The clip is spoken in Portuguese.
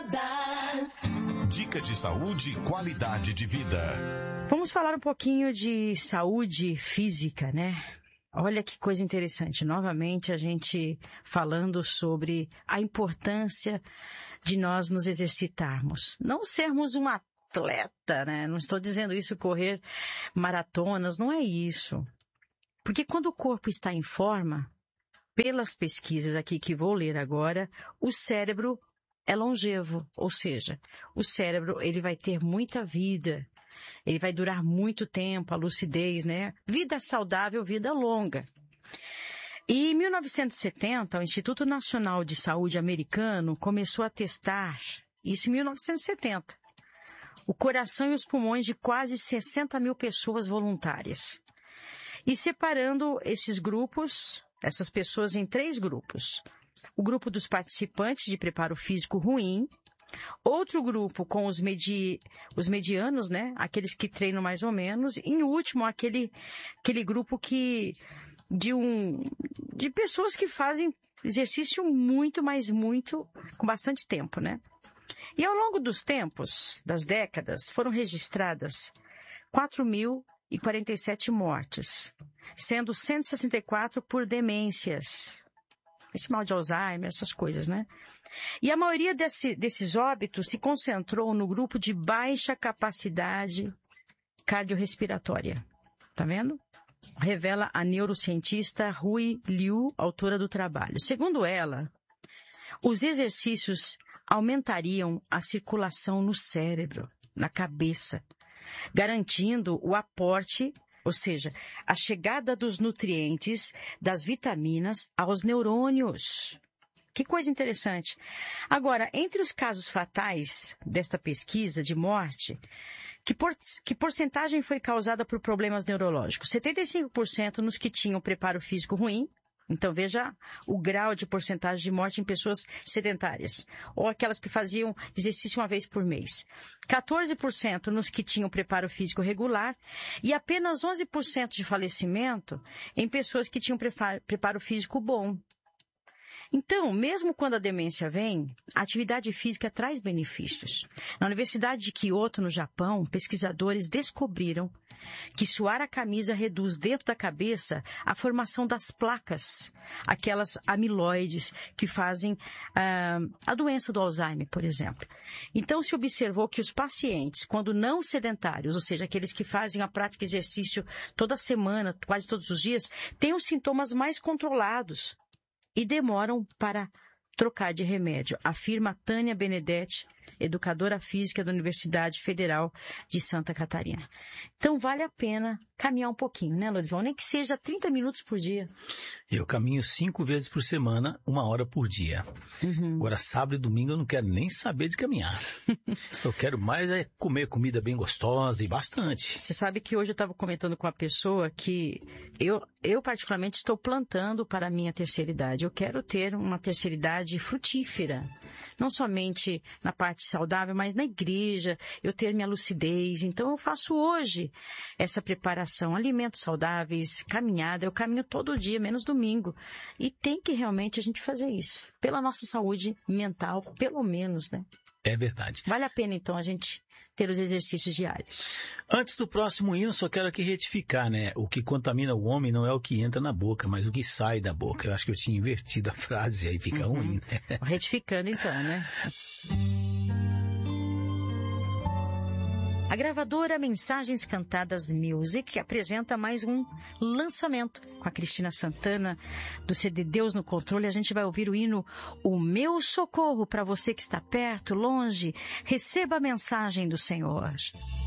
Dica de saúde e qualidade de vida. Vamos falar um pouquinho de saúde física, né? Olha que coisa interessante. Novamente a gente falando sobre a importância de nós nos exercitarmos. Não sermos um atleta, né? Não estou dizendo isso correr maratonas, não é isso. Porque quando o corpo está em forma, pelas pesquisas aqui que vou ler agora, o cérebro é longevo, ou seja, o cérebro ele vai ter muita vida, ele vai durar muito tempo, a lucidez, né? Vida saudável, vida longa. E em 1970, o Instituto Nacional de Saúde americano começou a testar, isso em 1970, o coração e os pulmões de quase 60 mil pessoas voluntárias. E separando esses grupos, essas pessoas em 3 grupos. O grupo dos participantes de preparo físico ruim, outro grupo com os medianos, né? Aqueles que treinam mais ou menos, e em último aquele grupo de pessoas que fazem exercício muito, mas muito, com bastante tempo, né? E ao longo dos tempos, das décadas, foram registradas 4.047 mortes, sendo 164 por demências. Esse mal de Alzheimer, essas coisas, né? E a maioria desses óbitos se concentrou no grupo de baixa capacidade cardiorrespiratória. Tá vendo? Revela a neurocientista Hui Liu, autora do trabalho. Segundo ela, os exercícios aumentariam a circulação no cérebro, na cabeça, garantindo o aporte, ou seja, a chegada dos nutrientes, das vitaminas aos neurônios. Que coisa interessante. Agora, entre os casos fatais desta pesquisa de morte, que porcentagem foi causada por problemas neurológicos? 75% nos que tinham preparo físico ruim. Então, veja o grau de porcentagem de morte em pessoas sedentárias, ou aquelas que faziam exercício uma vez por mês. 14% nos que tinham preparo físico regular e apenas 11% de falecimento em pessoas que tinham preparo físico bom. Então, mesmo quando a demência vem, a atividade física traz benefícios. Na Universidade de Kyoto, no Japão, pesquisadores descobriram que suar a camisa reduz dentro da cabeça a formação das placas, aquelas amiloides que fazem a doença do Alzheimer, por exemplo. Então, se observou que os pacientes, quando não sedentários, ou seja, aqueles que fazem a prática de exercício toda semana, quase todos os dias, têm os sintomas mais controlados e demoram para trocar de remédio, afirma Tânia Benedetti, educadora física da Universidade Federal de Santa Catarina. Então, vale a pena caminhar um pouquinho, né, Lourdes? Nem que seja 30 minutos por dia. Eu caminho 5 vezes por semana, 1 hora por dia. Agora, sábado e domingo eu não quero nem saber de caminhar. Eu quero mais é comer comida bem gostosa e bastante. Você sabe que hoje eu estava comentando com uma pessoa que eu particularmente estou plantando para a minha terceira idade. Eu quero ter uma terceira idade frutífera. Não somente na parte saudável, mas na igreja, eu ter minha lucidez. Então, eu faço hoje essa preparação, alimentos saudáveis, caminhada. Eu caminho todo dia, menos domingo. E tem que realmente a gente fazer isso. Pela nossa saúde mental, pelo menos, né? É verdade. Vale a pena, então, a gente ter os exercícios diários. Antes do próximo hino, só quero aqui retificar, né? O que contamina o homem não é o que entra na boca, mas o que sai da boca. Eu acho que eu tinha invertido a frase, aí fica ruim, né? Retificando, então, né? A gravadora Mensagens Cantadas Music apresenta mais um lançamento com a Cristina Santana do CD Deus no Controle. A gente vai ouvir o hino O Meu Socorro para você que está perto, longe. Receba a mensagem do Senhor.